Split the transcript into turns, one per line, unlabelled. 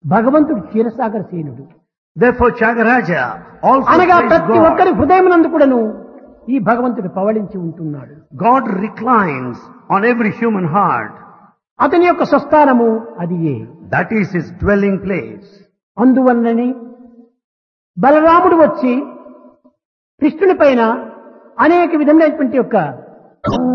భగవంతుడు క్షీరసాగర సేనుడు.
Therefore Tyagaraja also
అనగా
praised
ప్రతి
God.
ఒక్కరి హృదయమునందు కూడాను ఈ భగవంతుడు పవళించి ఉంటున్నాడు.
God reclines on every human heart.
అతని యొక్క స్వస్థానము అది ఏ.
That is his dwelling place.
అందువలనని బలరాముడు వచ్చి కృష్ణుని పైన అనేక విధమైనటువంటి యొక్క